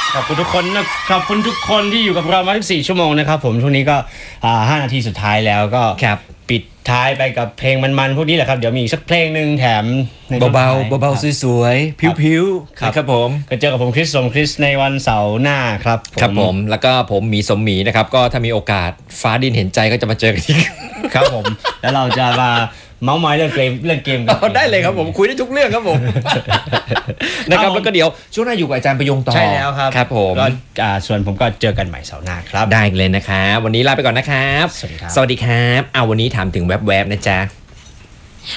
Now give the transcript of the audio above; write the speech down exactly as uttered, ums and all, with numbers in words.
ขอบคุณทุกคนนะขอบคุณทุกคนที่อยู่กับเรามาสิบสี่ชั่วโมงนะครับผมช่วงนี้ก็อ่าห้านาทีสุดท้ายแล้วก็ปิดท้ายไปกับเพลงมันๆพวกนี้แหละครับเดี๋ยวมีอีกสักเพลงนึงแถมเบาๆเบาๆสวยๆผิวๆครับผมก็เจอกับผมคริสสมคริสในวันเสาร์หน้าครับครับผมแล้วก็ผมมีสมหมีนะครับก็ถ้ามีโอกาสฟ้าดินเห็นใจก็จะมาเจอกันอีกครับผมแล้วเราจะมาเมาส์มอยเรื่องเกมเรื่องเกมกันได้เลยครับผมคุยได้ทุกเรื่องครับผมนะครับแล้วก็เดี๋ยวช่วงหน้าอยู่กับอาจารย์ประยงต่อใช่แล้วครับครับผมก็ส่วนผมก็เจอกันใหม่เสาร์หน้าครับได้เลยนะครับวันนี้ลาไปก่อนนะครับสวัสดีครับสวัสดีครับเอาวันนี้ถามถึงแวบๆนะจ๊ะ